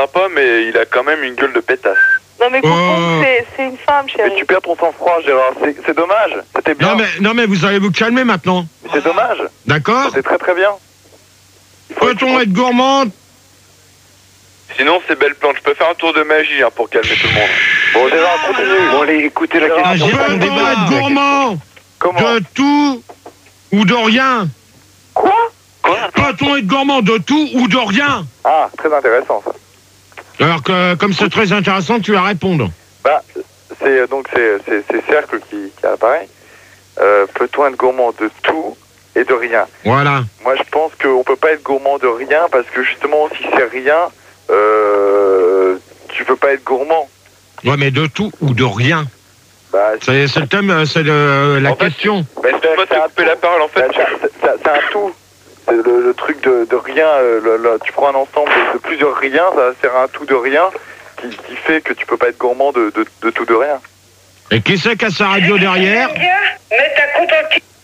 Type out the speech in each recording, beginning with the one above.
sympa, mais il a quand même une gueule de pétasse. Non mais Coco, c'est une femme, chérie. Mais tu perds ton sang-froid, Gérard. C'est dommage. C'était bien. Non mais vous allez vous calmer maintenant. C'est dommage. D'accord. C'est très très bien. Peut-on être gourmand? Sinon, c'est belle plante. Je peux faire un tour de magie pour calmer tout le monde. Bon, Gérard, continue. Bon, allez, écoutez la question. Peut-on être gourmand de tout ou de rien? Quoi? Peut-on être gourmand de tout ou de rien? Ah, très intéressant ça. Alors que, comme c'est très intéressant, tu vas répondre. Bah, c'est Cercle qui apparaît. Peut-on être gourmand de tout et de rien? Voilà. Moi, je pense qu'on peut pas être gourmand de rien parce que justement, si c'est rien, tu peux pas être gourmand. Ouais, mais de tout ou de rien? Bah, c'est le thème, c'est la question. Bah, c'est un la parole, en fait. C'est un tout. C'est le truc de rien. Tu prends un ensemble de plusieurs riens, ça va faire un tout de rien qui fait que tu peux pas être gourmand de tout de rien. Et qui c'est qui a sa radio derrière? Mets ta compte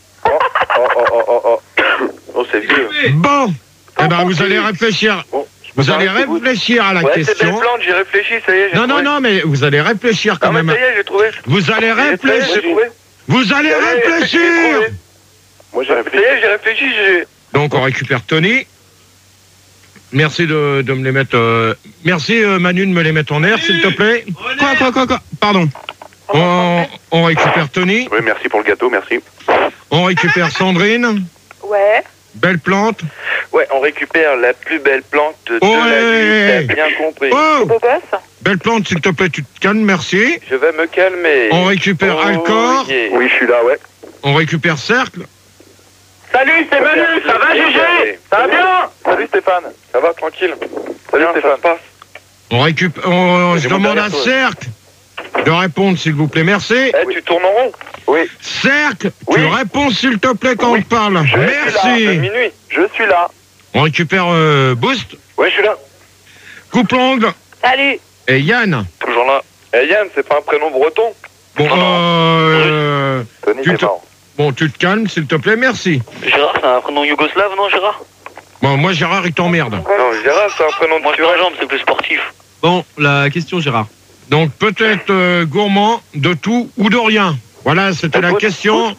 Oh, c'est vieux. Bon, eh ben vous allez réfléchir. Vous allez réfléchir à la question. C'est belle plante, j'y réfléchis, ça y est. Non, mais vous allez réfléchir quand même. Ça y est, j'ai trouvé. Vous allez réfléchir. Vous allez réfléchir. Moi, j'ai réfléchi. Ça y est, j'ai réfléchi. Donc, on récupère Tony. Merci de me les mettre... Merci, Manu, de me les mettre en air, s'il te plaît. Quoi Pardon. On récupère Tony. Oui, merci pour le gâteau, merci. On récupère Sandrine. Ouais. Belle plante. Ouais, on récupère la plus belle plante de la nuit, t'as bien compris. Oh, beau gosse. Belle plante, s'il te plaît, tu te calmes, merci. Je vais me calmer. On récupère Alcor. Yeah. Oui, je suis là, ouais. On récupère Cercle. Salut, c'est Manu, ça va, Gégé? Ça va bien? Salut, Stéphane. Ça va, tranquille. Salut, Stéphane. Ça se passe. On récupère... Je demande à Cercle de répondre, s'il vous plaît, merci. Oui. Tu tournes en rond? Oui. Cercle, tu réponds, s'il te plaît, quand on te parle. Merci. Minuit. Je suis là. On récupère Boost. Oui, je suis là. Coupe-l'ongle. Salut. Et Yann. Toujours là. Et Yann, c'est pas un prénom breton? Bon, Tony, bon, tu te calmes, s'il te plaît, merci. Gérard, c'est un prénom yougoslave, non, Gérard? Bon, moi, Gérard, il t'emmerde. Non, Gérard, c'est un prénom moi, Jean-Jambe, c'est plus sportif. Bon, la question, Gérard. Donc, peut-être gourmand de tout ou de rien. Voilà, c'était la question.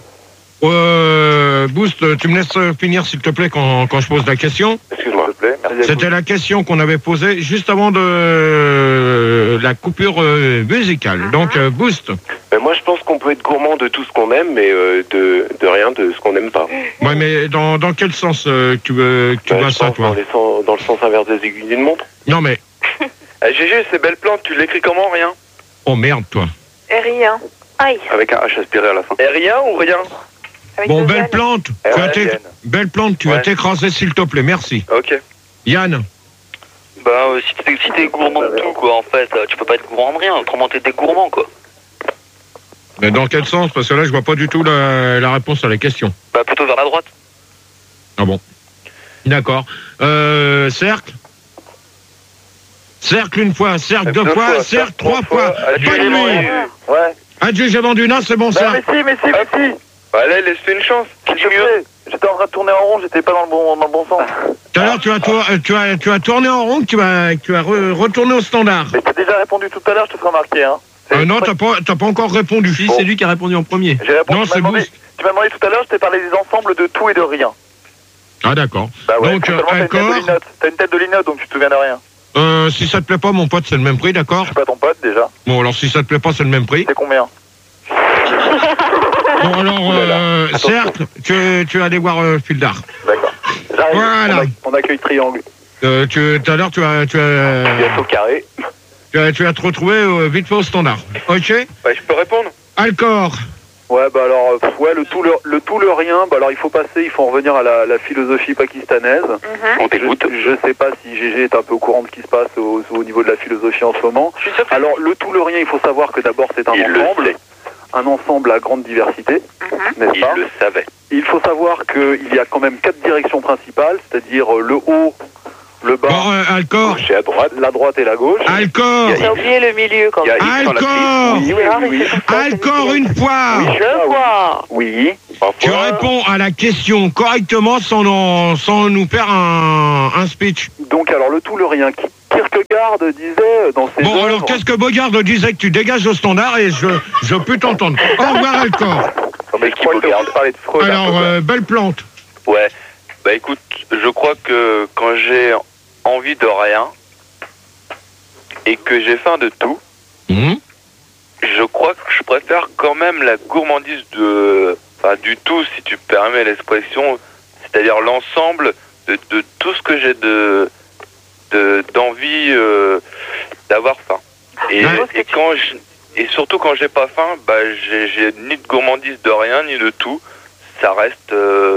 Boost, tu me laisses finir, s'il te plaît, quand je pose la question. Excuse-moi, s'il te plaît. C'était la question qu'on avait posée juste avant de la coupure musicale. Donc, Boost. Moi, je pense qu'on peut être gourmand de tout ce qu'on aime, mais de rien de ce qu'on n'aime pas. Ouais, mais dans quel sens tu vois ça, toi? Dans le sens inverse des aiguilles d'une montre. Non, mais... Gégé, c'est belle plante, tu l'écris comment, rien? Oh, merde, toi. Et rien. Aïe. Avec un H aspiré à la fin. Et rien ou rien? Avec Bon, deux belle N. plante. Belle plante, tu vas t'écraser, s'il te plaît, merci. Ok. Yann. Bah, si t'es gourmand de tout, quoi, en fait, tu peux pas être gourmand de rien, autrement t'es gourmand, quoi. Mais dans quel sens? Parce que là, je vois pas du tout la réponse à la question. Bah, plutôt vers la droite. Ah bon. D'accord. Cercle. Cercle une fois, cercle deux fois, cercle trois fois. Bonne nuit. Ouais. Adieu, j'ai vendu. Non, c'est bon, ça. Mais si. Bah, allez, laisse-toi une chance. Qui dit mieux? J'étais en train de tourner en rond, j'étais pas dans le bon sens. Tout à l'heure, tu as tourné en rond, tu as retourné au standard. Mais t'as déjà répondu tout à l'heure, je te ferai remarquer, hein. Non, t'as pas encore répondu. Si, c'est lui qui a répondu en premier. J'ai répondu. Non, c'est bon. Tu m'as demandé tout à l'heure, je t'ai parlé des ensembles de tout et de rien. Ah, d'accord. Bah ouais, Donc, encore. T'as une tête de linotte, donc tu te souviens de rien. Si ça te plaît pas, mon pote, c'est le même prix, d'accord? Je suis pas ton pote, déjà. Bon, alors si ça te plaît pas, c'est le même prix. C'est combien? Bon, alors, cercle, tu vas aller voir Fildar. D'accord. J'arrive. Voilà. On accueille Triangle. Tout à l'heure, tu as Bientôt carré. tu as te retrouvé vite fait au standard. Ok? Bah, je peux répondre? Alcor. Ouais, bah alors, le tout, le rien, bah alors il faut en revenir à la philosophie pakistanaise. On t'écoute. Je sais pas si Gégé est un peu au courant de ce qui se passe au niveau de la philosophie en ce moment. Alors, le tout, le rien, il faut savoir que d'abord c'est un ensemble à grande diversité, n'est-ce pas? Il le savait. Il faut savoir qu'il y a quand même 4 directions principales, c'est-à-dire le haut, le bas, Bon, Alcor. gauche et à droite, la droite et la gauche. Alcor. T'as oublié le milieu quand même. Alcor. Oui. Alcor une fois. Je vois. Oui. Tu réponds à la question correctement sans nous faire un speech. Donc alors le tout, le rien, Kierkegaard disait dans ses Bon, œuvres... alors qu'est-ce que Bogard disait que tu dégages au standard et je peux t'entendre. Au revoir, Alcor. Non, mais je crois que t'as envie de parler de Freud. Alors, belle plante. Ouais. Bah écoute, je crois que quand j'ai envie de rien et que j'ai faim de tout, je crois que je préfère quand même la gourmandise du tout, si tu permets l'expression, c'est-à-dire l'ensemble de tout ce que j'ai d'envie d'avoir faim. Et surtout quand j'ai pas faim, bah j'ai ni de gourmandise de rien ni de tout. Ça reste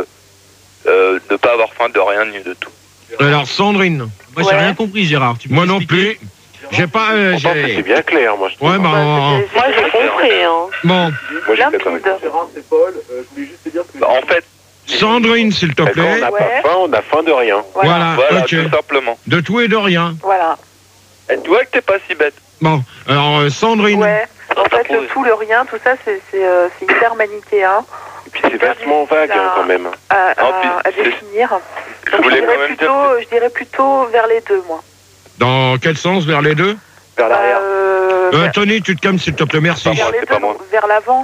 ne pas avoir faim de rien ni de tout. Alors, Sandrine. Moi, j'ai rien compris, Gérard. Tu peux Moi non m'expliquer? plus. J'ai pas. C'est bien clair, moi je trouve. Ouais, bah. Moi, j'ai compris, hein. Bon. Moi j'étais d'accord. Limpide. C'est Paul, je voulais juste te dire que... En fait, Sandrine, s'il te Quand plaît. on n'a pas faim, on a faim de rien. Voilà, voilà, ok. tout simplement. De tout et de rien. Voilà. Et tu vois que t'es pas si bête. Bon, alors, Sandrine. Ouais. En fait, le tout, le rien, tout ça, c'est hyper manichéen. Et puis c'est vachement vague quand même. À définir. Je Donc, voulais quand même dire... je dirais plutôt vers les deux, moi. Dans quel sens? Vers les deux? Vers l'arrière. Tony, tu te calmes, s'il te plaît, merci. Vers les c'est pas deux, moi. vers l'avant.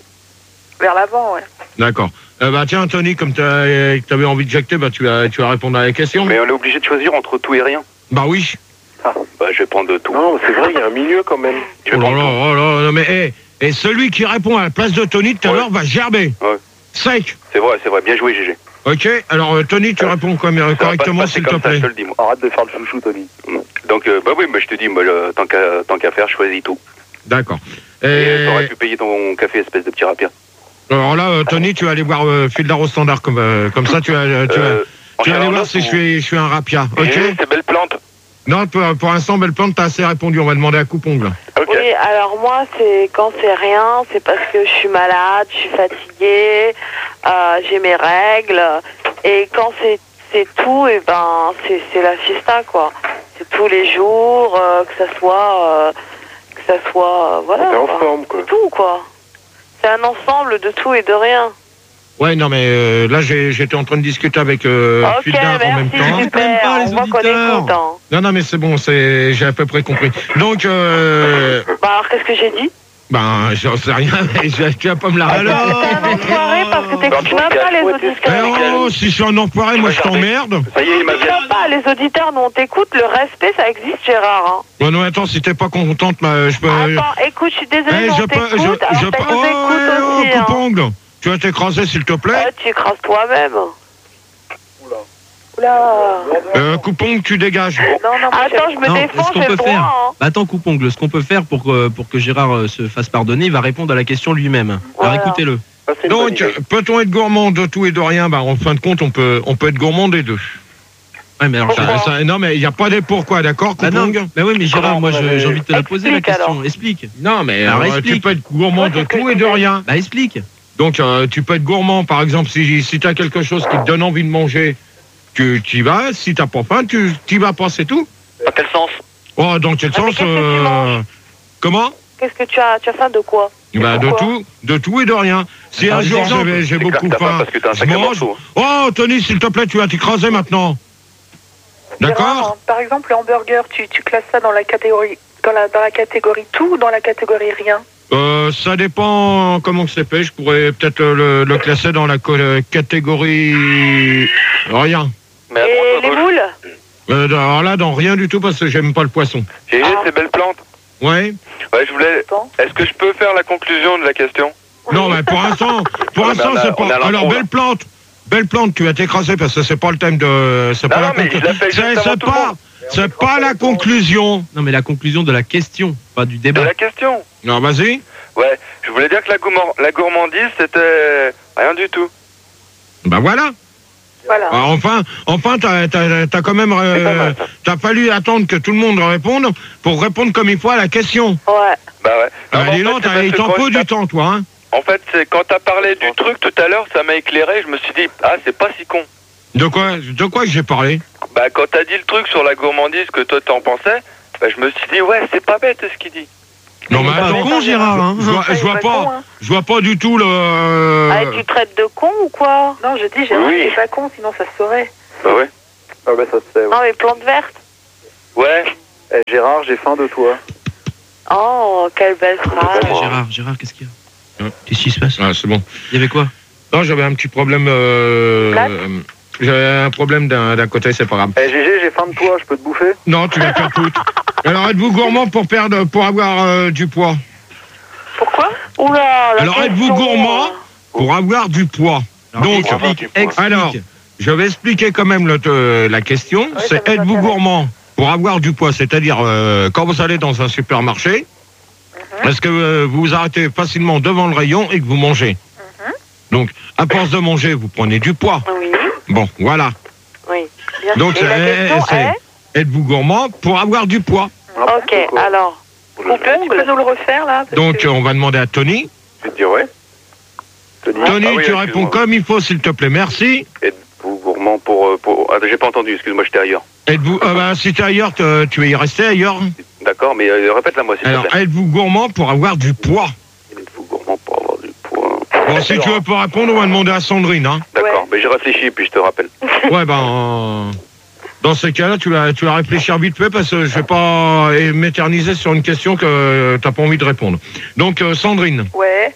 Vers l'avant, ouais. D'accord. Bah tiens, Tony, comme tu avais envie de jacter, bah tu vas répondre à la question. Mais on est obligé de choisir entre tout et rien. Bah oui. Ah, bah je vais prendre tout. Non, c'est vrai, il y a un milieu quand même. Oh là là, non mais et celui qui répond à la place de Tony tout à l'heure va gerber. Ouais. Sec. C'est vrai, bien joué, GG. Ok, alors Tony, tu réponds correctement, s'il te plaît. Je te le dis, moi. Arrête de faire le chouchou, Tony. Donc, bah oui, je te dis, moi, tant qu'à faire, je choisis tout. D'accord. Et t'aurais pu payer ton café, espèce de petit rapien. Alors là, Tony, tu vas aller voir Fildar au standard, comme ça, tu vas aller voir si je suis un rapia. Ok. C'est belle plante. Non, pour l'instant, belle plante, t'as assez répondu. On va demander à Coupongle. Ok. Oui, alors moi, c'est quand c'est rien, c'est parce que je suis malade, je suis fatiguée, j'ai mes règles. Et quand c'est tout, et ben c'est la fiesta, quoi. C'est tous les jours, que ça soit voilà. T'es en quoi. forme, quoi. C'est tout, quoi. C'est un ensemble de tout et de rien. Ouais, non, mais là, j'étais en train de discuter avec Fildar en même temps. Super, pas les on voit qu'on auditeurs. écoute, hein. Non, mais c'est bon, j'ai à peu près compris. Donc, Bah alors, qu'est-ce que j'ai dit? ben, j'en sais rien, mais tu vas pas me la rappeler. T'es un enfoiré parce que t'écoutes même pas les auditeurs. Oh, si je suis un enfoiré, moi je t'emmerde. Ça y est, il m'a bien. T'écoutes pas, les auditeurs, nous on t'écoute, le respect ça existe, Gérard. Hein. Bon, non, attends, si t'es pas contente, je peux. Attends, écoute, je suis désolée, mais on t'écoute, alors t'as nous écoutes aussi. Hein. Coupongle, tu vas t'écraser s'il te plaît. Tu écrases toi-même. Oula. Coupongle, tu dégages. Non, attends, je me Non, défends, ce qu'on j'ai peut le droit. faire. Hein. Bah, attends, Coupongle, ce qu'on peut faire pour que Gérard se fasse pardonner, il va répondre à la question lui-même. Voilà. Alors écoutez-le. Donc, peut-on être gourmand de tout et de rien? Bah, en fin de compte, on peut être gourmand des deux. Ouais, mais alors, Non, mais il n'y a pas des pourquoi, d'accord, bah non, Coupongle? bah oui, mais Gérard, moi j'ai envie de te la poser la Explique, question. alors. Explique. Non, mais Alors, tu explique. peux être gourmand de tout et de rien. Bah explique. Donc, tu peux être gourmand, par exemple, si tu as quelque chose qui te donne envie de manger, tu y vas. Si t'as pas faim, tu y vas pas, c'est tout. Dans quel sens? Oh, dans quel Ah, mais sens qu'est-ce que tu manges Comment? Qu'est-ce que tu as faim de quoi? Bah, de tout et de rien. Si un jour j'ai beaucoup faim, parce que t'as un je sac à mange. morceaux. Oh, Tony, s'il te plaît, tu vas t'écraser maintenant. D'accord? Gérard, par exemple, le hamburger, tu classes ça dans la catégorie dans la catégorie tout ou dans la catégorie rien? Ça dépend comment c'est fait. Je pourrais peut-être le classer dans la catégorie rien. Mais Et les moules? Alors là, dans rien du tout parce que j'aime pas le poisson. GG, c'est belle plante. Ouais. Ouais, je voulais... Est-ce que je peux faire la conclusion de la question? Non, mais pour l'instant, c'est pas. Alors, belle plante, tu vas t'écraser parce que c'est pas le thème de. C'est pas la conclusion. C'est pas la conclusion. Non, mais la conclusion de la question, pas du De débat. la question? Non, vas-y. Ouais, je voulais dire que la gourmandise, c'était rien du tout. Bah voilà. Voilà. Alors, enfin, t'as quand même. T'as fallu attendre que tout le monde réponde pour répondre comme il faut à la question. Ouais. Bah ouais. Non, Dis donc, il t'en faut du temps, toi, hein. En fait, c'est quand t'as parlé du truc tout à l'heure, ça m'a éclairé, je me suis dit, ah, c'est pas si con. De quoi que j'ai parlé? Bah, quand t'as dit le truc sur la gourmandise que toi t'en pensais, bah, je me suis dit, ouais, c'est pas bête ce qu'il dit. Non, mais Pas attends, con, Gérard, hein. je vois pas du tout le. Ah, tu traites de con ou quoi? Non, je dis, Gérard, Oui. t'es pas con, sinon ça se saurait. Bah ouais. Ah bah ça se fait. Non, mais plantes vertes. Ouais. Gérard, j'ai faim de toi. Oh, quelle belle phrase. Gérard, qu'est-ce qu'il y a Qu'est-ce qui se passe? Ah, c'est bon. Il y avait quoi? Non, j'avais un petit problème. J'avais un problème d'un côté, c'est pas grave. GG, j'ai faim de toi, je peux te bouffer? Non, tu vas faire tout. Alors, êtes-vous gourmand pour avoir du poids? Pourquoi? Oula, alors, êtes-vous gourmand pour avoir du poids? Donc, alors, je vais expliquer quand même la question. Oui, c'est êtes-vous gourmand pour avoir du poids? C'est-à-dire, quand vous allez dans un supermarché, est-ce que vous vous arrêtez facilement devant le rayon et que vous mangez? Donc, à force de manger, vous prenez du poids. Oui. Bon, voilà. Oui. Bien Donc, sûr. Et la question est êtes-vous gourmand pour avoir du poids? Ok, alors. Tu peux nous le refaire, là? Donc, on va demander à Tony. Je vais te dire ouais. Tony, tu réponds comme il faut, s'il te plaît. Merci. Êtes-vous gourmand pour... Ah, j'ai pas entendu, excuse-moi, j'étais ailleurs. Êtes-vous... si t'es ailleurs, tu vas y rester ailleurs. D'accord, mais répète-la moi, s'il te plaît. Alors, êtes-vous gourmand pour avoir du poids? Êtes-vous gourmand pour avoir du poids? Bon, si tu veux pas répondre, on va demander à Sandrine, hein. D'accord, mais j'ai réfléchi, puis je te rappelle. Ouais, dans ces cas-là, tu vas réfléchir vite fait parce que je vais pas m'éterniser sur une question que t'as pas envie de répondre. Donc, Sandrine. Ouais.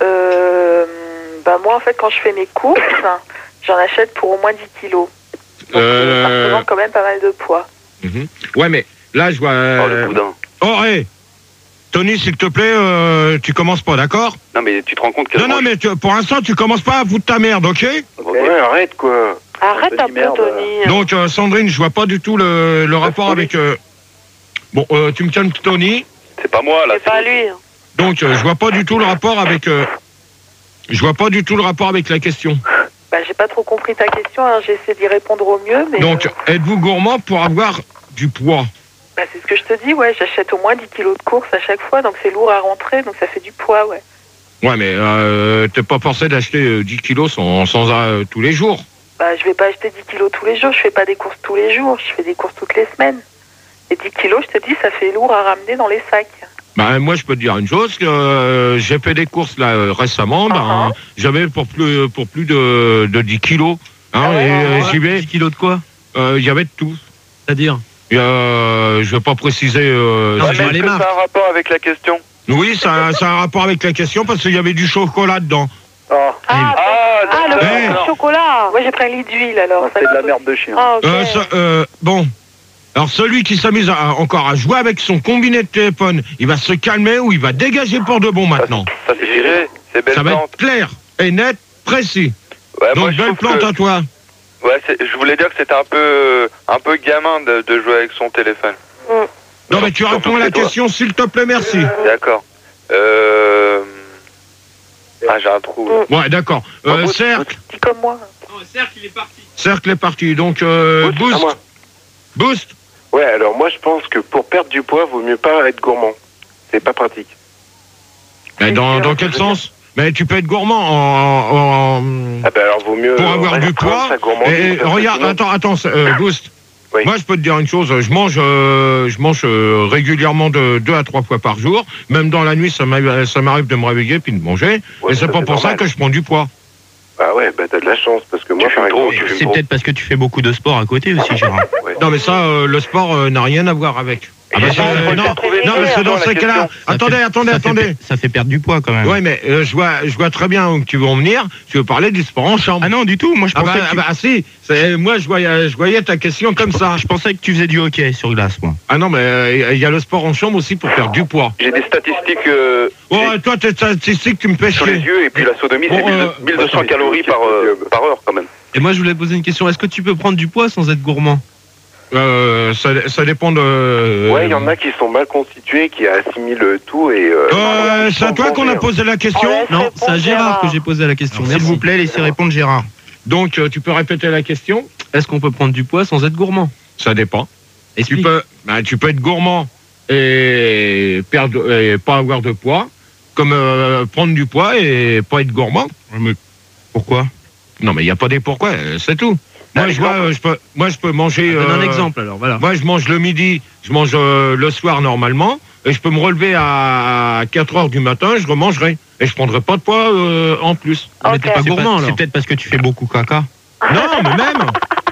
Moi, en fait, quand je fais mes courses, j'en achète pour au moins 10 kilos. Donc, ça représente quand même pas mal de poids. Ouais, mais là, je vois... le boudin. Oh, hé Tony, s'il te plaît, tu commences pas, d'accord? Non, mais tu te rends compte que... Non, mais pour l'instant, tu commences pas à foutre ta merde, ok? Ouais, arrête, quoi. Arrête un peu, Tony. Donc, Sandrine, je vois pas du tout le rapport avec... Bon, tu me calmes, Tony. C'est pas moi, là. C'est pas lui. Donc, je vois pas du tout le rapport avec... je vois pas du tout le rapport avec la question. J'ai pas trop compris ta question, hein. J'essaie d'y répondre au mieux, mais... Donc, êtes-vous gourmand pour avoir du poids? c'est ce que je te dis, ouais. J'achète au moins 10 kilos de course à chaque fois, donc c'est lourd à rentrer, donc ça fait du poids, ouais. Ouais, mais t'es pas forcé d'acheter 10 kilos sans tous les jours. Je vais pas acheter 10 kilos tous les jours, je fais pas des courses tous les jours, je fais des courses toutes les semaines. Et 10 kilos, je te dis, ça fait lourd à ramener dans les sacs. Moi, je peux te dire une chose, que j'ai fait des courses là récemment, j'avais pour plus de 10 kilos. J'y vais. 10 kilos de quoi? Il y avait de tout. C'est-à-dire? Je vais pas préciser... est-ce que ça a un rapport avec la question? Oui, ça a un rapport avec la question parce qu'il y avait du chocolat dedans. Le chocolat. Moi, j'ai pris un lit d'huile, alors. C'est de la merde de chien. Bon. Alors, celui qui s'amuse encore à jouer avec son combiné de téléphone, il va se calmer ou il va dégager pour de bon maintenant. Ça c'est viré, c'est belle Ça va plante. être clair et net, précis. Ouais, donc, belle plante à toi. Ouais, je voulais dire que c'était un peu gamin de jouer avec son téléphone. Non, mais tu réponds à la question, s'il te plaît, merci. D'accord. J'ai un trou. Là. Ouais, d'accord. Cercle. Dis comme moi. Non, Cercle, il est parti. Cercle est parti. Donc, Boost. Boost. Ouais, alors moi je pense que pour perdre du poids, vaut mieux pas être gourmand. C'est pas pratique. Mais dans quel sens? Mais tu peux être gourmand alors vaut mieux pour avoir du poids. Et regarde, attends, Boost. Oui. Moi, je peux te dire une chose. Je mange régulièrement de 2 à 3 fois par jour. Même dans la nuit, ça m'arrive de me réveiller puis de manger. Ouais, et c'est pas pour ça que je prends du poids. Ah ouais, t'as de la chance parce que moi, par exemple, c'est peut-être parce que tu fais beaucoup de sport à côté aussi, Gérard. Ouais. Non, mais ça, le sport n'a rien à voir avec. Non, mais c'est dans ces cas-là. Attendez. Ça fait perdre du poids quand même. Ouais, mais je vois très bien où tu veux en venir. Tu veux parler du sport en chambre. Ah non, du tout. Moi, je pensais si. Moi, je voyais ta question comme ça. Je pensais que tu faisais du hockey sur glace, moi. Ah non, mais il y a le sport en chambre aussi pour perdre du poids. J'ai des statistiques... toi, tes statistiques, tu me fais sur les chier. yeux, et puis la sodomie, c'est 1200 calories par heure, quand même. Et moi, je voulais poser une question. Est-ce que tu peux prendre du poids sans être gourmand? Ça dépend de... Ouais, il y en a qui sont mal constitués, qui assimilent tout et... c'est à toi qu'on a posé la question? Non, c'est à Gérard que j'ai posé la question. S'il vous plaît, laissez répondre Gérard. Donc, tu peux répéter la question? Est-ce qu'on peut prendre du poids sans être gourmand? Ça dépend. Tu peux être gourmand et pas avoir de poids, comme prendre du poids et pas être gourmand. Mais pourquoi? Non, mais il n'y a pas des pourquoi, c'est tout. Moi, je peux manger... Donne un exemple, alors, voilà. Moi, je mange le midi, je mange le soir normalement, et je peux me relever à 4 heures du matin, je remangerai. Et je prendrai pas de poids en plus. Mais t'es pas gourmand, alors. C'est peut-être parce que tu fais beaucoup caca. Non, mais même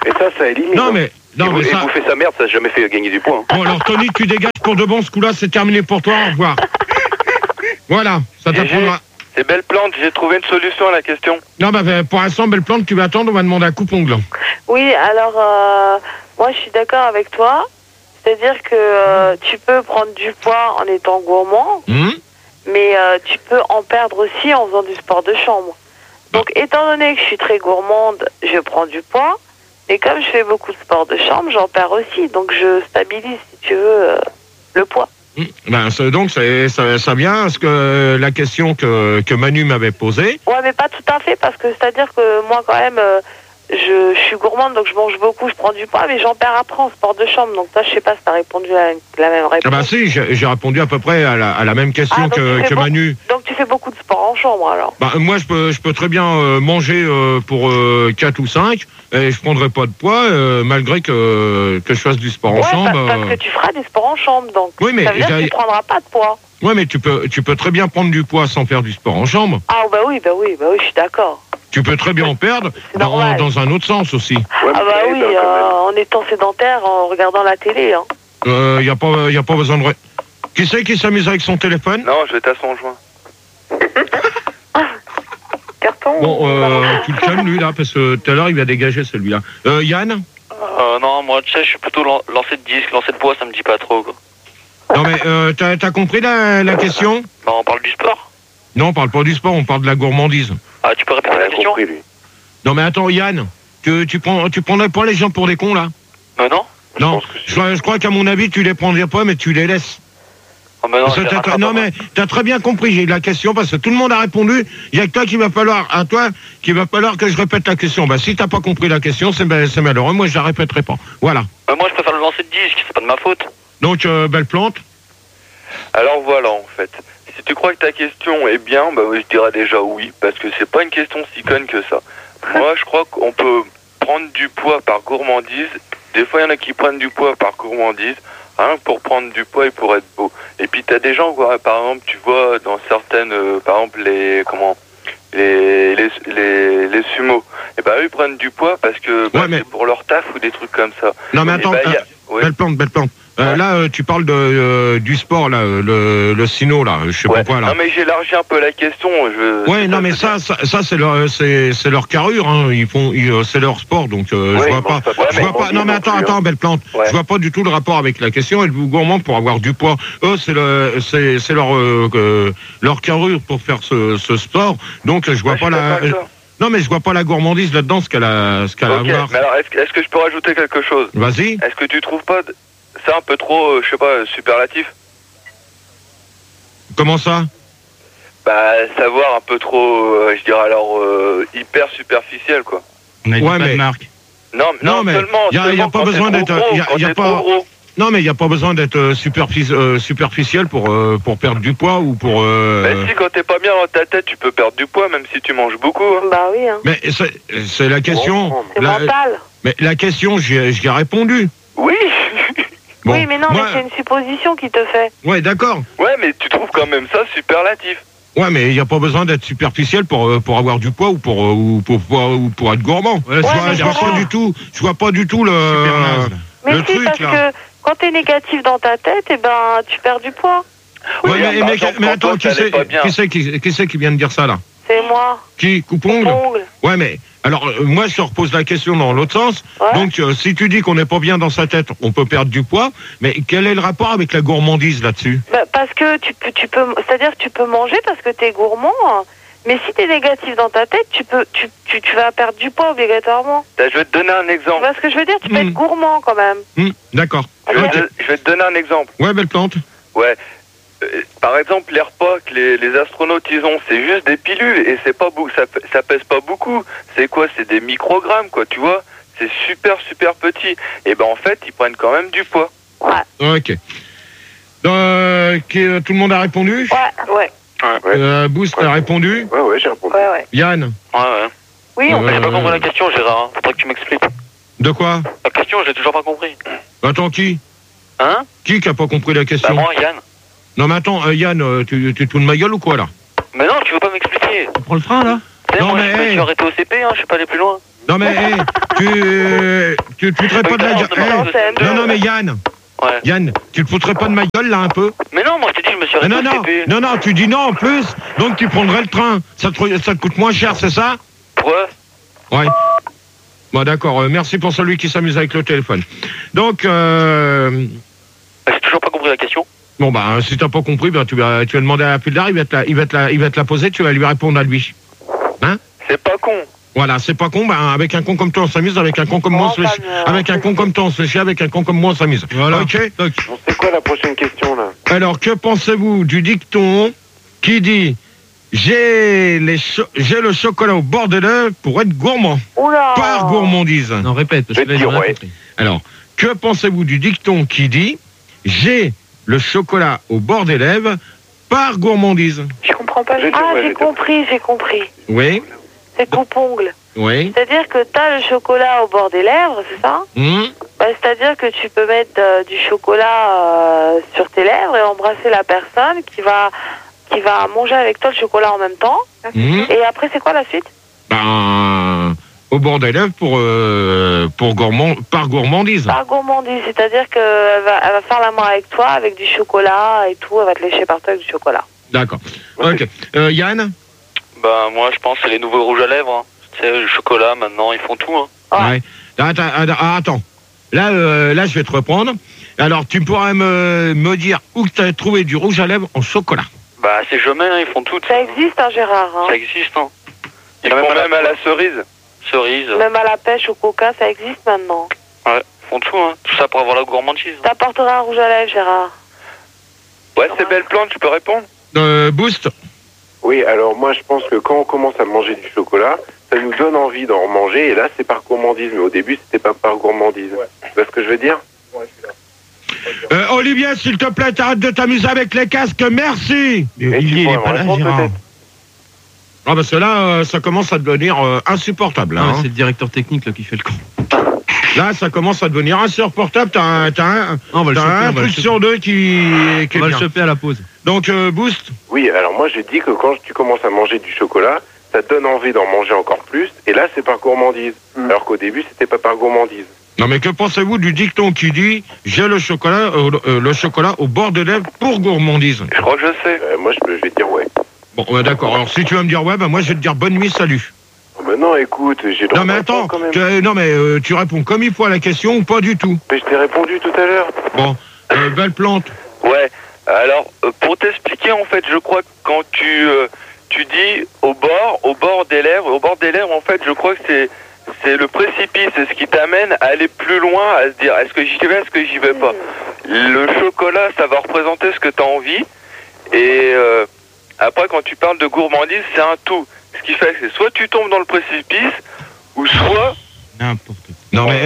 Et ça élimine. Non, mais et ça... bouffer sa merde, ça n'a jamais fait gagner du poids. Bon, alors Tony, tu dégages pour de bon, ce coup-là, c'est terminé pour toi, au revoir. Voilà, ça t'apprendra. C'est Belle Plante, j'ai trouvé une solution à la question. Non, bah, pour l'instant, Belle Plante, tu vas attendre, on va demander un coupe-ongle. Oui, alors, moi, je suis d'accord avec toi. C'est-à-dire que tu peux prendre du poids en étant gourmand, mais tu peux en perdre aussi en faisant du sport de chambre. Donc, étant donné que je suis très gourmande, je prends du poids. Et comme je fais beaucoup de sport de chambre, j'en perds aussi. Donc, je stabilise, si tu veux, le poids. Ben, donc, ça vient à ce que la question que Manu m'avait posée. Ouais, mais pas tout à fait, parce que c'est-à-dire que moi, quand même, je suis gourmande, donc je mange beaucoup, je prends du poids, mais j'en perds après en sport de chambre. Donc, toi, je sais pas si t'as répondu à la même réponse. Ah bah si, j'ai répondu à peu près à la même question que Manu. Donc, tu fais beaucoup de sport en chambre, alors? Bah, moi, je peux très bien manger pour 4 ou 5, et je prendrai pas de poids, malgré que je fasse du sport en chambre. Parce que tu feras du sport en chambre, donc oui, mais ça veut dire que tu prendras pas de poids. Oui, mais tu peux très bien prendre du poids sans faire du sport en chambre. Ah bah oui, je suis d'accord. Tu peux très bien en perdre dans un autre sens aussi. Ouais, ah bah oui, en étant sédentaire, en regardant la télé. Y a pas besoin de... Qui c'est qui s'amuse avec son téléphone? Non, je vais à son joint. Carton. Bon, tu le calmes lui là, parce que tout à l'heure il va dégager celui-là. Yann? Non, moi tu sais, je suis plutôt lancer de disque, lancer de poids, ça me dit pas trop quoi. Non mais t'as compris la question? Bah on parle du sport. Non, on parle pas du sport, on parle de la gourmandise. Ah, tu peux répéter la question? Compris, lui. Non mais attends Yann, tu prendrais pas les gens pour des cons là? Non. Non, je crois qu'à mon avis tu les prendrais pas mais tu les laisses. Oh, mais non, mais t'as très bien compris, j'ai eu la question parce que tout le monde a répondu. Il y a que toi qu'il va falloir que je répète la question. Bah si t'as pas compris la question, c'est malheureux. Moi je la répéterai pas. Voilà. Moi je préfère le lancer de disque, c'est pas de ma faute. Donc Belle Plante. Alors voilà en fait. Si tu crois que ta question est bien, bah je dirais déjà oui, parce que c'est pas une question si conne que ça. Moi je crois qu'on peut prendre du poids par gourmandise. Des fois il y en a qui prennent du poids par gourmandise. Hein, pour prendre du poids et pour être beau. Et puis t'as des gens, quoi, par exemple, tu vois dans certaines, par exemple les sumos, et bah eux ils prennent du poids parce que c'est pour leur taf ou des trucs comme ça. Non mais attends, Belle Plante. Là, tu parles du sport, là, le sino, là, je sais pas quoi, là. Non, mais j'élargis un peu la question. Non, mais ça c'est leur carrure, hein. C'est leur sport, donc je vois pas. Non, mais attends, Belle Plante. Je vois pas du tout le rapport avec la question. Êtes-vous gourmand pour avoir du poids? Eux, c'est leur carrure pour faire ce sport. Donc, je vois pas la. Non, mais je vois pas la gourmandise là-dedans, ce qu'elle a à voir. Mais alors, est-ce que je peux rajouter quelque chose? Vas-y. Est-ce que tu trouves pas ça un peu trop, je sais pas, superlatif? Comment ça? Bah, savoir un peu trop, je dirais alors, hyper superficiel, quoi. On a dit pas de marque. Non, mais il y a pas besoin d'être... Non, mais il n'y a pas besoin d'être superficiel pour perdre du poids ou pour... Bah si, quand t'es pas bien dans ta tête, tu peux perdre du poids, même si tu manges beaucoup. Hein. Bah oui. Hein. Mais c'est la question... C'est mental. Mais la question, j'y ai répondu. Oui. Bon, oui, mais non, mais c'est une supposition qui te fait. Ouais, d'accord. Ouais, mais tu trouves quand même ça superlatif. Ouais, mais il n'y a pas besoin d'être superficiel pour avoir du poids ou pour être gourmand. Ouais, je vois pas du tout le truc, parce que quand t'es négatif dans ta tête, eh ben, tu perds du poids. Oui, mais attends, qui c'est qui vient de dire ça, là? C'est moi. Qui? Coupe-ongle? Ouais, mais... Alors, moi, je te repose la question dans l'autre sens. Ouais. Donc, si tu dis qu'on n'est pas bien dans sa tête, on peut perdre du poids. Mais quel est le rapport avec la gourmandise là-dessus? Parce que tu peux, c'est-à-dire que tu peux manger parce que tu es gourmand. Mais si tu es négatif dans ta tête, tu vas perdre du poids obligatoirement. Je vais te donner un exemple. Parce que je veux dire, tu peux être gourmand quand même. D'accord. Je vais te donner un exemple. Ouais, Belle Plante. Ouais. Par exemple, les repas que les astronautes ils ont, c'est juste des pilules et c'est pas ça pèse pas beaucoup. C'est quoi? C'est des microgrammes, quoi, tu vois? C'est super petit. Et ben en fait, ils prennent quand même du poids. Ouais. Ok. Tout le monde a répondu? Ouais. Boost a répondu? Ouais, j'ai répondu. Ouais. Yann? Ouais. Oui, j'ai pas compris la question, Gérard. Faudrait que tu m'expliques. De quoi? La question, j'ai toujours pas compris. Attends, qui? Hein? Qui a pas compris la question? Bah moi, Yann. Non mais attends, Yann, tu te fous de ma gueule ou quoi là? Mais non, tu veux pas m'expliquer? Tu prends le train là? Non, moi, je suis arrêté au CP, je suis pas allé plus loin. Non mais tu te foutrais pas de la gueule. Non mais Yann. Ouais. Yann, tu te foutrais pas de ma gueule là un peu? Mais non, moi je t'ai dit, je me suis arrêté au CP. Non, tu dis non en plus, donc tu prendrais le train. Ça te coûte moins cher, c'est ça? Ouais. Bon d'accord, merci pour celui qui s'amuse avec le téléphone. Donc J'ai toujours pas compris la question. bon bah si t'as pas compris, bah, tu vas demander à Pildar, il va te la poser, tu vas lui répondre à lui. Hein? C'est pas con. Voilà, c'est pas con, bah, avec un con comme toi on s'amuse, avec un con comme moi on se fait chier, avec un con comme toi on se fait chier, avec un con comme moi on s'amuse. Voilà. Ok. Bon, c'est quoi la prochaine question là? Alors que pensez-vous du dicton qui dit j'ai le chocolat au bord des lèvres pour être gourmand? Oula. Par gourmandise. Non, répète, parce que là, dire, il a rien ouais. compris. Alors, que pensez-vous du dicton qui dit j'ai le chocolat au bord des lèvres par gourmandise? Je comprends pas. J'ai compris. Oui, C'est coupe-ongle. oui. C'est-à-dire que t'as le chocolat au bord des lèvres, c'est ça? Bah, c'est-à-dire que tu peux mettre du chocolat sur tes lèvres et embrasser la personne qui va manger avec toi le chocolat en même temps. Et après, c'est quoi la suite? Ben, au bord des lèvres par gourmandise. Par gourmandise, c'est-à-dire qu'elle va faire l'amour avec toi avec du chocolat et tout, elle va te lécher partout avec du chocolat. D'accord. Ok. Yann? Bah moi je pense que c'est les nouveaux rouges à lèvres. Hein. Tu sais, le chocolat maintenant, ils font tout. Hein. Ouais. Attends. Là, je vais te reprendre. Alors, tu pourras me dire où tu as trouvé du rouge à lèvres en chocolat. Bah c'est jamais, hein, ils font tout. Ça existe, hein, Gérard. Hein. Ça existe, hein. Ils font même à la cerise. Cerise. Même à la pêche, au coca, ça existe maintenant. Ouais, ils font tout, hein. Tout ça pour avoir la gourmandise. T'apporteras un rouge à lèvres, Gérard. Ouais, c'est belle plante, tu peux répondre? Boost? Oui, alors moi je pense que quand on commence à manger du chocolat, ça nous donne envie d'en manger, et là c'est par gourmandise, mais au début c'était pas par gourmandise. Tu vois ce que je veux dire? Olivier, s'il te plaît, t'arrêtes de t'amuser avec les casques, merci. Il est pas là, Gérard. Ah parce que là, ça commence à devenir insupportable. Là, Ah, hein. c'est le directeur technique là qui fait le con. Là, ça commence à devenir insupportable. T'as On va le choper, un on va le truc choper. sur deux qui On est va le bien. choper à la pause. Donc, Boost? Oui, alors moi je dis que quand tu commences à manger du chocolat, ça te donne envie d'en manger encore plus, et là c'est par gourmandise. Alors qu'au début c'était pas par gourmandise. Non, mais que pensez-vous du dicton qui dit j'ai le chocolat au bord des lèvres pour gourmandise? Je crois que je sais. Moi je vais dire ouais. Bon, d'accord. Alors, si tu vas me dire ouais, bah moi je vais te dire bonne nuit, salut. Oh, bah non, écoute, j'ai le droit Non, mais de attends. répondre quand même. Tu réponds comme il faut à la question ou pas du tout? Mais je t'ai répondu tout à l'heure. Bon, belle plante. Ouais. Alors, pour t'expliquer, en fait, je crois que quand tu dis au bord des lèvres, en fait, je crois que c'est le précipice, c'est ce qui t'amène à aller plus loin, à se dire, est-ce que j'y vais, est-ce que j'y vais pas? Le chocolat, ça va représenter ce que tu as envie, et après, quand tu parles de gourmandise, c'est un tout. Ce qui fait que c'est soit tu tombes dans le précipice, ou soit... N'importe quoi. Non, mais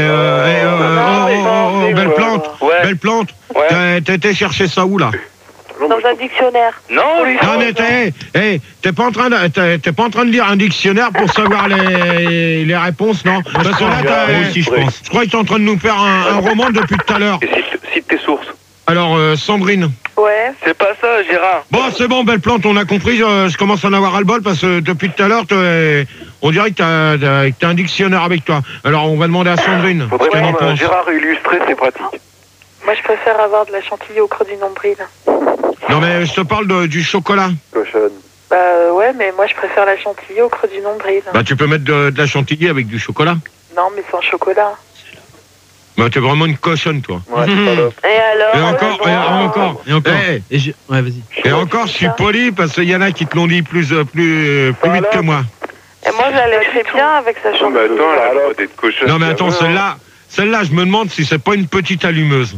belle plante. Ouais. Belle plante. Ouais. T'as été chercher ça où, là? Dans un dictionnaire. Non, Non, mais t'es pas en train de lire un dictionnaire pour savoir les réponses, non? Parce que là, Moi aussi, je pense. je crois que t'es en train de nous faire un roman depuis tout à l'heure. Et cite tes sources. Alors, Sandrine. Ouais. C'est pas ça, Gérard. Bon, c'est bon, belle plante, on a compris. Je commence à en avoir ras-le-bol parce que depuis tout à l'heure, on dirait que t'as un dictionnaire avec toi. Alors, on va demander à Sandrine. Faudrait ce qu'elle en prendre un pense. Gérard illustré, c'est pratique. Moi, je préfère avoir de la chantilly au creux du nombril. Non, mais je te parle du chocolat. Cochonne. Bah ouais, mais moi, je préfère la chantilly au creux du nombril. Bah, tu peux mettre de la chantilly avec du chocolat. Non, mais sans chocolat. Bah, t'es vraiment une cochonne, toi. Ouais, c'est pas là. Et alors Et encore. Et encore. Eh, Ouais, vas-y. et encore, je suis poli parce qu'il y en a qui te l'ont dit plus vite que moi. Et moi, je la laisserai bien avec sa Non, mais chantilly. attends, elle a le droit d'être cochonne. Non, mais attends, celle-là, je me demande si c'est pas une petite allumeuse.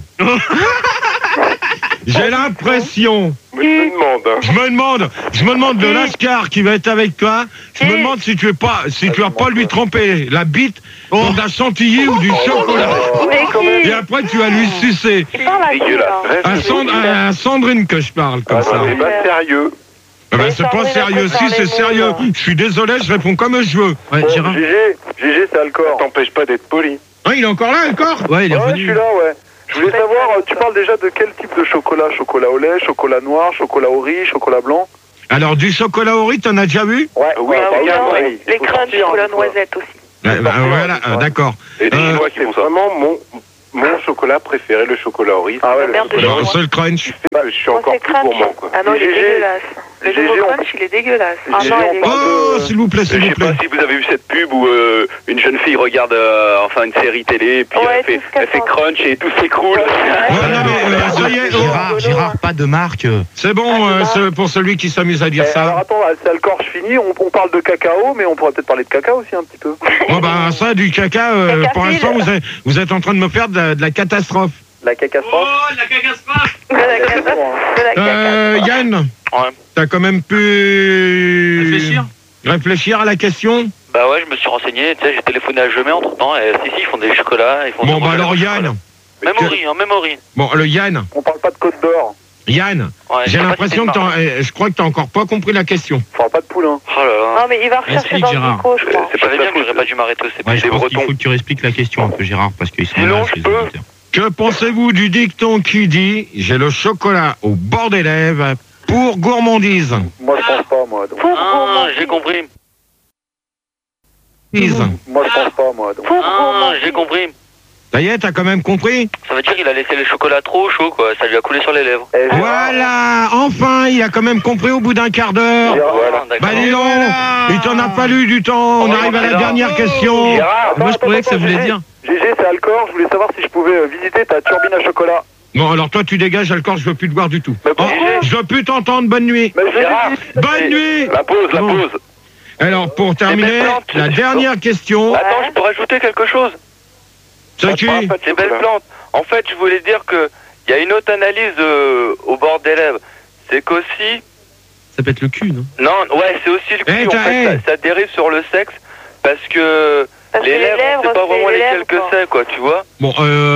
J'ai l'impression. Mais je me demande, hein. Je me demande de Lascar qui va être avec toi. Je me demande si tu vas pas lui tremper la bite dans de la chantilly ou du chocolat. Mais qui Et après, tu vas lui sucer. Il parle à qui, là À Sandrine que je parle comme ça. C'est pas sérieux. Ah ben, c'est pas sérieux. Si, c'est sérieux. Je suis désolé, je réponds comme je veux. Ouais, Gérard. GG, c'est Alcor. Ça t'empêche pas d'être poli. Ah, il est encore là, encore? Ouais, il est Ouais, je revenu. suis là, ouais. Je voulais savoir, tu parles déjà de quel type de chocolat? Chocolat au lait, chocolat noir, chocolat au riz, chocolat blanc? Alors, du chocolat au riz, t'en as déjà vu? Ouais, Oui, Ah oui, regarde, non, ouais, les faut crunchs, sortir, chocolat des fois. noisette aussi. Voilà, d'accord. Et c'est vraiment mon chocolat préféré, le chocolat Oris. Ah ouais, le seul crunch. Je suis encore plus gourmand, quoi. Ah non, il est dégueulasse. Le nouveau crunch, il est dégueulasse. Ah non, il est Oh, s'il vous plaît, s'il vous plaît. Je sais pas si vous avez vu cette pub où une jeune fille regarde une série télé, et puis elle fait crunch et tout s'écroule. Ça y est, Gérard, pas de marque. c'est bon pour celui qui s'amuse à dire ça. Alors attends, c'est Alcorche fini, on parle de cacao, mais on pourrait peut-être parler de caca aussi un petit peu. Oh bah ça, du caca, pour l'instant, vous êtes en train de me faire de la catastrophe. La cacastrophe. Oh, la catastrophe. Yann, t'as quand même pu réfléchir à la question. Bah ouais, je me suis renseigné, tu sais, j'ai téléphoné à Gemay entre temps, et si, ils font des chocolats, ils font Bon, bah alors Yann. Même au riz. Bon, le Yann. On parle pas de Côte d'Or. Yann, j'ai l'impression que je crois que t'as encore pas compris la question. On parle pas de poulain. Oh là là. Non, mais il va rechercher dans le micro, je crois. C'est pas bien que j'aurais pas dû m'arrêter, c'est pas Je des pense qu'il Bretons. faut que tu réexpliques la question un peu, Gérard, parce qu'ils sont Sinon, là, je les peux. auditeurs. Que pensez-vous du dicton qui dit « J'ai le chocolat au bord des lèvres pour gourmandise » Moi, je pense pas, moi. Donc. J'ai compris. Moi, je pense pas, moi. Donc. J'ai compris. Ça y est, t'as quand même compris? Ça veut dire qu'il a laissé le chocolat trop chaud, quoi. Ça lui a coulé sur les lèvres. Voilà, enfin, il a quand même compris au bout d'un quart d'heure. Voilà, Bah dis donc, il t'en a fallu du temps. On arrive à la dernière question. Moi, je croyais que ça voulait dire. GG, c'est Alcor. Je voulais savoir si je pouvais visiter ta turbine à chocolat. Bon, alors toi, tu dégages, Alcor, je veux plus te voir du tout. Mais pourquoi Je veux plus t'entendre. Bonne nuit. Bonne nuit. La pause. Alors, pour terminer, la dernière question. Attends, je peux rajouter quelque chose. C'est qui? C'est belle plante. En fait, je voulais dire que il y a une autre analyse au bord des lèvres. C'est qu'aussi... Ça peut être le cul, non? Non, ouais, c'est aussi le cul. En fait, ça dérive sur le sexe parce que les lèvres, c'est pas vraiment lesquelles que c'est, quoi, tu vois. Bon,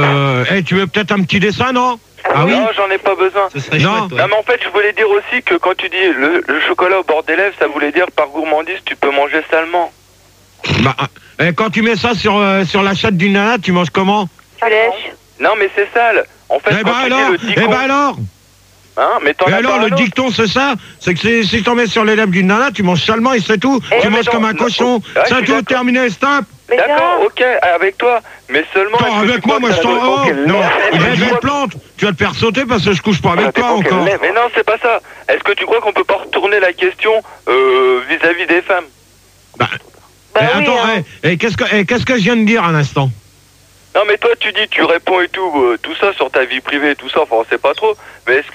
tu veux peut-être un petit dessin, non? Ah oui? Non, j'en ai pas besoin. Ce serait Non. chouette, ouais. Non, mais en fait, je voulais dire aussi que quand tu dis le chocolat au bord des lèvres, ça voulait dire par gourmandise, tu peux manger salement. Bah, quand tu mets ça sur la chatte d'une nana, tu manges comment? Tu lèches. Non, mais c'est sale. En fait, Eh ben alors Hein, mais t'en Et as alors, pas le un autre. dicton, c'est ça? C'est que si t'en mets sur les lèvres d'une nana, tu manges salement et c'est tout. Tu manges comme un cochon. Ouais, C'est tout, terminé, stop. D'accord, ok, avec toi. Mais seulement... Attends, avec moi, je t'en... Oh, non, belle plante. Tu vas te faire sauter parce que je couche pas avec toi encore. Mais non, c'est pas ça. Est-ce que tu crois qu'on peut pas retourner la question vis-à-vis des femmes? Bah oui, attends, hein. qu'est-ce que je viens de dire à l'instant? Non, mais toi, tu dis, tu réponds et tout ça sur ta vie privée et tout ça, enfin, on sait pas trop. Mais est-ce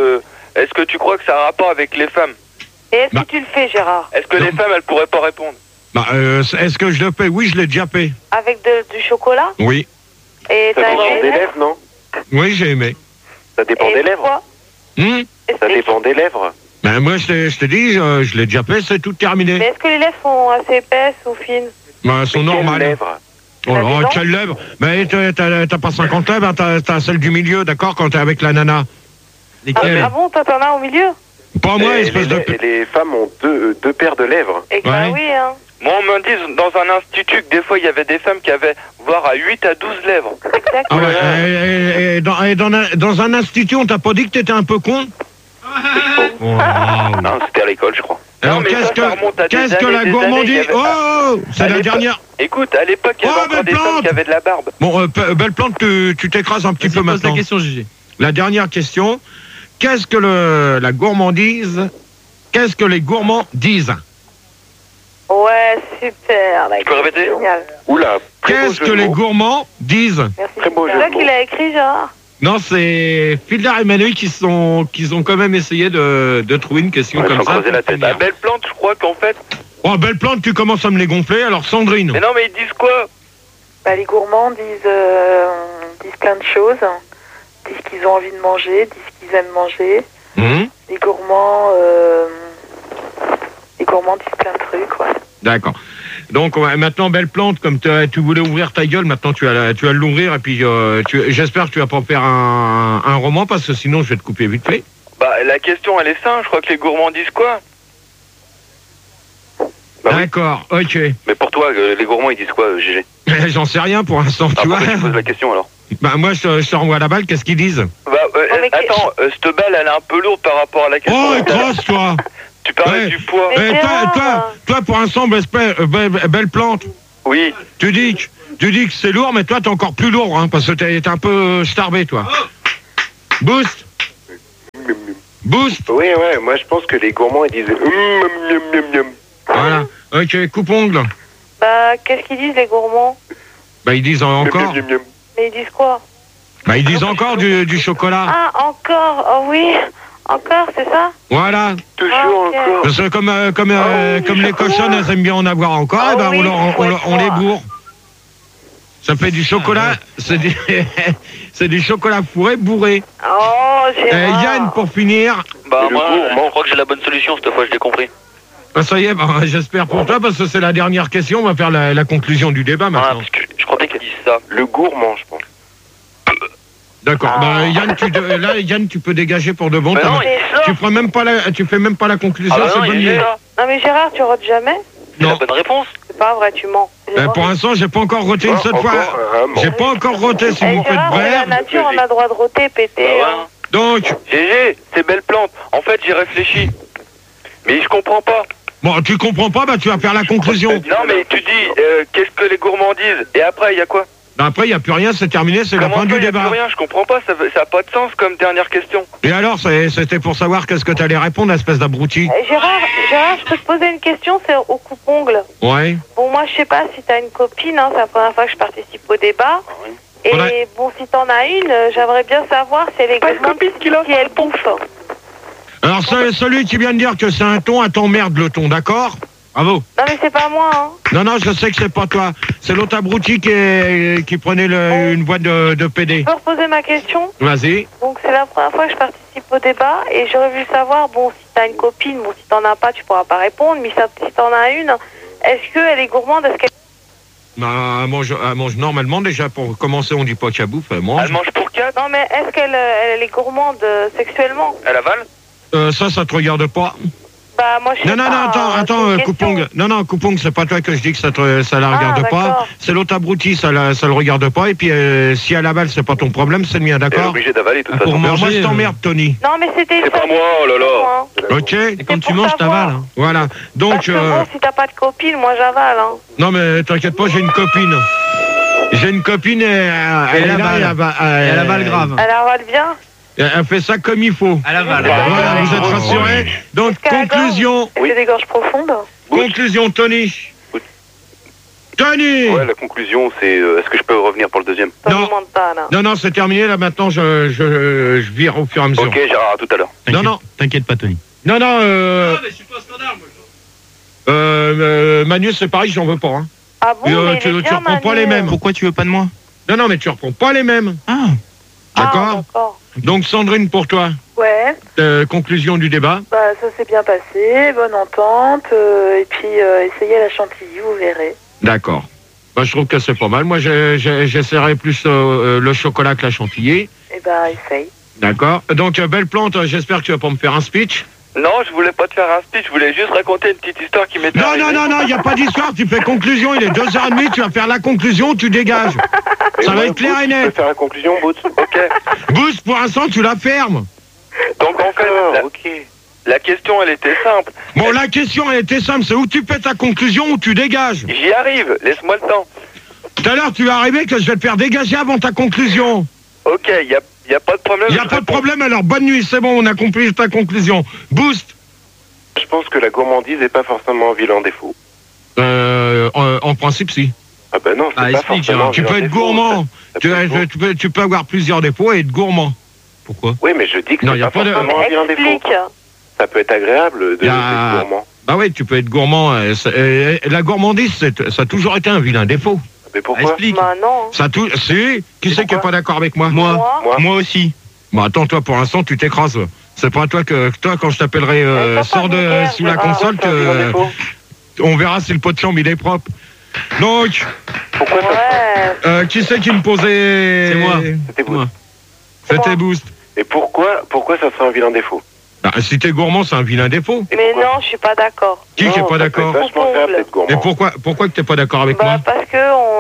que tu crois que ça a un rapport avec les femmes? Et est-ce que tu le fais, Gérard? Est-ce que les femmes, elles pourraient pas répondre? Bah, est-ce que je le paie? Oui, je l'ai déjà payé. Avec du chocolat? Oui. Et Ça t'as dépend aimé? des lèvres, non? Oui, j'ai aimé. Ça dépend Et des lèvres. pourquoi? Ça dépend des lèvres. Ben, moi, je te dis, je l'ai déjà payé, c'est tout terminé. Mais est-ce que les lèvres sont assez épaisses ou fines? Ben, elles sont Quelles normales. lèvres? Oh là, T'as quelle lèvre? Ben, t'as pas 50 lèvres, hein, t'as celle du milieu, d'accord, quand t'es avec la nana. Lesquels? Ah bon, toi t'en as au milieu? Pas moi, Et espèce de... les femmes ont deux paires de lèvres. Et bah Ouais. oui, hein. Moi, on me dit dans un institut que des fois, il y avait des femmes qui avaient voire à 8 à 12 lèvres. Ah Exactement. ouais, et dans un institut, on t'a pas dit que t'étais un peu con? Wow. Non, c'était à l'école, je crois. Alors, Non, mais qu'est-ce ça remonte à des que années, la des gourmandise? années, il y avait- Oh, c'est À la l'époque- dernière. Écoute, à l'époque, il y avait Oh, encore des belle femmes plante qui avaient de la barbe. Bon, belle plante, tu t'écrases un petit Vas-y, peu pose la maintenant. question, Gégé. La dernière question. Qu'est-ce que la gourmandise? Qu'est-ce que les gourmands disent? Ouais, super. Tu peux répéter? Génial. Oula, très beau Qu'est-ce jeu que de les mots. gourmands disent? Merci. Très beau C'est jeu toi de qui mots. l'as écrit, Gérard? Non, c'est Fildar et Manu qui ont quand même essayé de trouver une question Ouais, comme sans ça. creuser la tête. La belle plante, je crois qu'en fait... Oh, belle plante, tu commences à me les gonfler. Alors, Sandrine. Mais non, mais ils disent quoi? Bah, les gourmands disent plein de choses. Disent qu'ils ont envie de manger, disent qu'ils aiment manger. Les gourmands disent plein de trucs, ouais. D'accord. Donc maintenant, belle plante, comme tu voulais ouvrir ta gueule, maintenant tu vas l'ouvrir et puis j'espère que tu vas pas faire un roman parce que sinon je vais te couper vite fait. Bah, la question, elle est simple. Je crois que les gourmands disent quoi? Bah oui. D'accord, ok. Mais pour toi, les gourmands, ils disent quoi, GG? J'en sais rien pour l'instant, Ah, tu vois. pourquoi tu poses la question, alors? Bah moi je te renvoie la balle, qu'est-ce qu'ils disent? Bah, mais attends, cette balle, elle est un peu lourde par rapport à la question. Oh, grosse toi. Tu parlais Ouais. du poids. Mais Gérard, toi pour l'instant, belle plante. Oui. Tu dis que c'est lourd, mais toi, t'es encore plus lourd, hein, parce que t'es un peu starbé, toi. Boost. Boost. Oui, ouais, moi je pense que les gourmands ils disent Voilà. Ok, coupe-ongle. Bah, qu'est-ce qu'ils disent les gourmands? Bah, ils disent encore. Mais ils disent quoi? Bah, ils disent encore du chocolat. Ah, encore? Oh oui, encore, c'est ça? Voilà. Toujours encore. Parce que comme les cochonnes, elles aiment bien en avoir encore, et ben oui, on les bourre. Ça fait du chocolat, c'est du chocolat fourré bourré. Oh, Gérard. Yann, pour finir. Bah moi, je crois que j'ai la bonne solution cette fois, je l'ai compris. Bah, ça y est, bah, j'espère pour toi, parce que c'est la dernière question, on va faire la conclusion du débat Ah, maintenant. parce que je croyais qu'elle disait ça. Le gourmand, je pense. D'accord. Bah, Yann, tu peux dégager pour de bon. Mais non, Tu fais même pas la conclusion, Ah bah c'est non, bonne il idée. est là. Non, mais Gérard, tu rotes jamais? C'est la Non. bonne réponse. C'est pas vrai, tu mens. Pour l'instant, j'ai pas encore roté une seule fois. J'ai pas encore roté, si vous faites Gérard, c'est la bref. nature, on a le droit de roter, péter. Bah ouais. hein. Donc, GG, c'est belle plante. En fait, j'ai réfléchi. Mais je comprends pas. bon, tu comprends pas, bah tu vas faire la conclusion. Non, mais tu dis, qu'est-ce que les gourmands disent? Et après, il y a quoi? Bah, après, il n'y a plus rien, c'est terminé, c'est la Comment fin ça, du y a débat. plus rien, je comprends pas, ça a pas de sens comme dernière question. Et alors, c'était pour savoir qu'est-ce que t'allais répondre, espèce d'abruti. Gérard, je peux te poser une question, c'est au coupe-ongle. Ouais. Bon, moi, je sais pas si t'as une copine, hein, c'est la première fois que je participe au débat. Et Ouais. bon, si t'en as une, j'aimerais bien savoir si elle est gourmande, si elle bouffe. Alors, celui qui vient de dire que c'est un ton, t'emmerde le ton, d'accord? Bravo. Non, mais c'est pas moi, hein. Non, non, je sais que c'est pas toi. C'est l'autre abruti qui prenait une boîte de PD. Je peux reposer ma question? Vas-y. Donc, c'est la première fois que je participe au débat et j'aurais voulu savoir, bon, si t'as une copine, bon, si t'en as pas, tu pourras pas répondre, mais si t'en as une, est-ce qu'elle est gourmande? Est-ce qu'elle... Bah, elle mange normalement, déjà, pour commencer, on dit pas qu'elle bouffe, elle mange. Elle mange pour 4? Non, mais est-ce qu'elle elle est gourmande sexuellement? Elle avale? Ça te regarde pas. Bah, moi, je sais Non, pas. attends, Coupong. Non, Coupong, c'est pas toi que je dis que ça la regarde pas. d'accord. C'est l'autre abruti, ça le regarde pas. Et puis, si elle avale, c'est pas ton problème, c'est le mien, Elle est d'accord? obligée d'avaler, de toute Pour façon. manger, Moi, je t'emmerde, Tony. Non, mais c'était... C'est pas moi, oh là là. Ok? Et quand C'est tu pour manges, savoir. t'avales. Hein. Voilà. Donc, Parce que bon, si t'as pas de copine, moi, j'avale, hein. non, mais t'inquiète pas, j'ai une copine. J'ai une copine et elle avale grave. Elle avale bien? Elle fait ça comme il faut. Elle avale. Voilà, vous êtes rassurés? Donc, Est-ce qu'elle a conclusion. gorge? C'est des gorges profondes? Conclusion, Tony. Tony! Ouais, la conclusion, c'est est-ce que je peux revenir pour le deuxième? Ça Non. ne demande pas, là. Non, c'est terminé, là, maintenant, je vire au fur et à mesure. Ok, Gérard, à tout à l'heure. Non. T'inquiète pas, Tony. Non, mais je suis pas standard, moi. Manu, c'est pareil, j'en veux pas, hein. Ah bon, mais tu il est bien, reprends pas Manu. les mêmes. Pourquoi tu veux pas de moi? Non, mais tu reprends pas les mêmes. Ah. D'accord? D'accord. Donc, Sandrine, pour toi, Ouais, conclusion du débat. bah ça s'est bien passé, bonne entente, et puis essayez la chantilly, vous verrez. D'accord. Bah, je trouve que c'est pas mal. Moi, j'essaierai plus le chocolat que la chantilly. Eh ben, essaye. D'accord. Donc, belle plante, j'espère que tu vas pas me faire un speech. Non, je voulais pas te faire un speech, je voulais juste raconter une petite histoire qui m'était Non, arrivée. non, il n'y a pas d'histoire. Tu fais conclusion. Il est 2h30. Tu vas faire la conclusion. Tu dégages. Ça va être clair et Tu peux net. faire la conclusion, Boots? Ok. Boost, pour l'instant, tu la fermes. Donc en fait, Ok. la question, elle était simple. Bon, la question, elle était simple. C'est où tu fais ta conclusion ou tu dégages. J'y arrive, laisse-moi le temps. Tout à l'heure, tu vas arriver que je vais te faire dégager avant ta conclusion. Ok, y a pas de problème. Il n'y a je pas de réponds. problème. Alors, bonne nuit. C'est bon, on a compris ta conclusion. Boost. Je pense que la gourmandise n'est pas forcément un vilain défaut. En principe, si. Ah ben non, c'est Ah, pas explique, forcément Gérard. un Tu vilain peux être défaut, gourmand. ça peut être bon. Tu peux avoir plusieurs défauts et être gourmand. Pourquoi? Oui, mais je dis que Non, c'est y a pas pas de- forcément un vilain défaut. Explique. Ça peut être agréable Y a- d'être gourmand. Bah oui, tu peux être gourmand. La gourmandise, ça a toujours été un vilain défaut. Mais pourquoi? Explique. Bah non. Ça a tout. Si. Qui c'est qui est pas d'accord avec moi? Moi aussi. Bah attends, toi, pour l'instant, tu t'écrases. C'est pas toi quand je t'appellerai pas sors vulgaire, sous la Gérard. console C'est un vilain que défaut. on verra si le pot de chambre il est propre. Donc, Pourquoi ça? Ouais. qui c'est qui me posait? C'est moi. C'était Boots. Moi. C'était Boost. Et pourquoi ça serait un vilain défaut? Bah, si t'es gourmand, c'est un vilain défaut. Et Mais pourquoi? non, je suis pas d'accord. Qui est Non, pas ça peut d'accord? être vachement agréable d'être Et gourmand. pourquoi que t'es pas d'accord avec Bah moi? parce que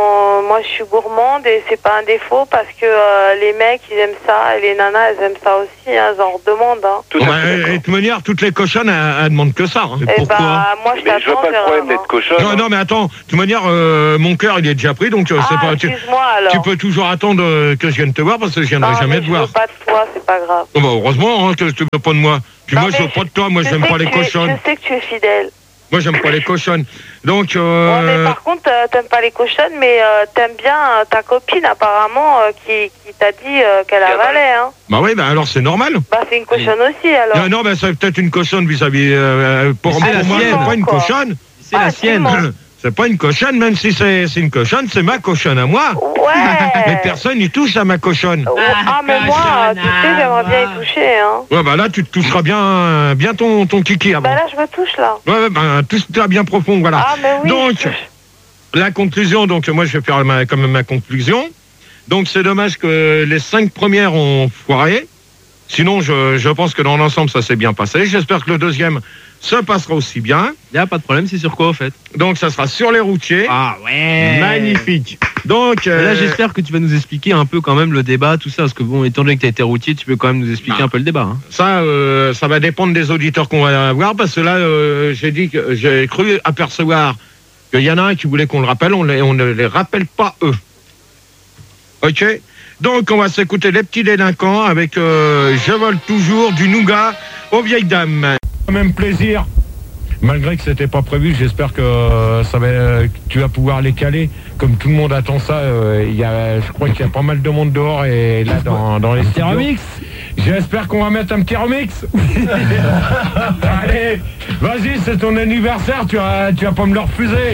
moi je suis gourmande et c'est pas un défaut parce que les mecs ils aiment ça et les nanas elles aiment ça aussi, hein, elles en redemandent. Hein. Et de toute manière, toutes les cochonnes, elles demandent que ça. Hein. Et pourquoi moi je vois pas le problème d'être cochonne. Non, mais attends, de toute manière, mon cœur il est déjà pris, donc c'est pas. Tu peux toujours attendre que je vienne te voir parce que je viendrai jamais te voir. Je veux pas de toi, c'est pas grave. Bah, heureusement hein, que tu veux pas de moi. Puis moi je veux pas de toi, moi j'aime pas les cochonnes. Je sais que tu es fidèle. Moi, j'aime pas les cochonnes. Donc, Ouais, mais par contre, t'aimes pas les cochonnes, mais t'aimes bien ta copine, apparemment, qui t'a dit qu'elle avalait, hein. Bah oui, bah alors c'est normal. Bah c'est une cochonne aussi, alors. Non, mais c'est peut-être une cochonne vis-à-vis... pour moi, c'est pas une cochonne. C'est la sienne. C'est pas une cochonne, même si c'est une cochonne, c'est ma cochonne à moi. Ouais. Mais personne n'y touche à ma cochonne. Mais moi, tu sais, j'aimerais bien y toucher, hein. Ouais, bah là, tu te toucheras bien ton kiki avant. Bah là, je me touche, là. Ouais, bah touche-toi bien profond, voilà. Ah, mais oui. Donc, la conclusion, donc moi, je vais faire quand même ma conclusion. Donc, c'est dommage que les 5 premières ont foiré. Sinon, je pense que dans l'ensemble, ça s'est bien passé. J'espère que le deuxième se passera aussi bien. Il n'y a pas de problème, c'est sur quoi, au fait? Donc, ça sera sur les routiers. Ah ouais. Magnifique. Donc, là, j'espère que tu vas nous expliquer un peu quand même le débat, tout ça. Parce que bon, étant donné que tu as été routier, tu peux quand même nous expliquer un peu le débat. Hein. Ça va dépendre des auditeurs qu'on va avoir. Parce que là, j'ai cru apercevoir qu'il y en a un qui voulait qu'on le rappelle. On ne les rappelle pas, eux. OK? Donc, on va s'écouter Les Petits Délinquants avec Je vole toujours du nougat aux vieilles dames. Même plaisir. Malgré que c'était pas prévu, j'espère que tu vas pouvoir les caler. Comme tout le monde attend ça, je crois qu'il y a pas mal de monde dehors et là dans les studios. Remix. J'espère qu'on va mettre un petit remix. Allez, vas-y, c'est ton anniversaire, tu vas pas me le refuser.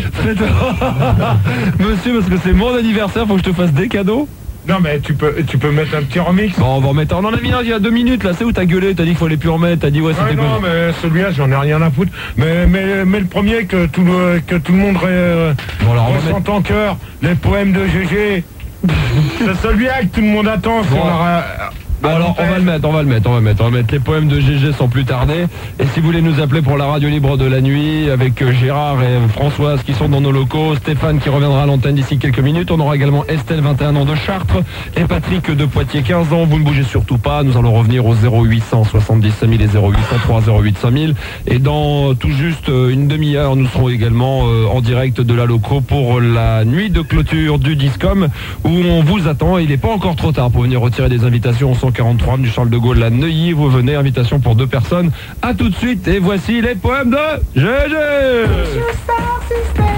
Monsieur, parce que c'est mon anniversaire, faut que je te fasse des cadeaux. Non mais tu peux mettre un petit remix. Bon, on va en mettre. On en a mis un il y a 2 minutes là, c'est où t'as gueulé, t'as dit qu'il fallait plus en mettre, t'as dit ouais c'était bon. Non mais celui-là j'en ai rien à foutre. Mais le premier que tout le monde ressent en cœur, les poèmes de GG. C'est celui-là que tout le monde attend. Bon. Bon alors on va le mettre les poèmes de GG sans plus tarder. Et si vous voulez nous appeler pour la radio libre de la nuit avec Gérard et Françoise qui sont dans nos locaux, Stéphane qui reviendra à l'antenne d'ici quelques minutes, on aura également Estelle 21 ans de Chartres et Patrick de Poitiers 15 ans. Vous ne bougez surtout pas, nous allons revenir au 0800 70 5000 et 0803 08 5000 et dans tout juste une demi-heure nous serons également en direct de la loco pour la nuit de clôture du Discom où on vous attend. Il n'est pas encore trop tard pour venir retirer des invitations. 143 du Charles de Gaulle à Neuilly, vous venez, invitation pour 2 personnes. À tout de suite et voici les poèmes de GG.